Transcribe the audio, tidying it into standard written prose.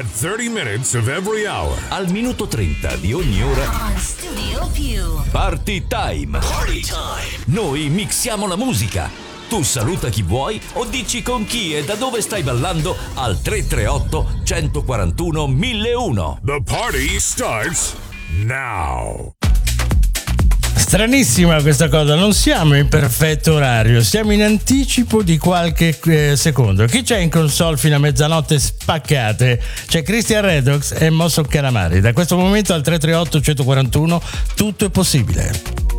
At 30 minutes of every hour. Al minuto 30 di ogni ora. On Studio Più. Party time. Party time. Noi mixiamo la musica. Tu saluta chi vuoi o dici con chi e da dove stai ballando al 338 141 1001. The party starts now. Stranissima questa cosa, non siamo in perfetto orario, siamo in anticipo di qualche secondo. Chi c'è in console fino a mezzanotte spaccate? C'è Christian Redox e Mosso Calamari. Da questo momento al 338 141 tutto è possibile.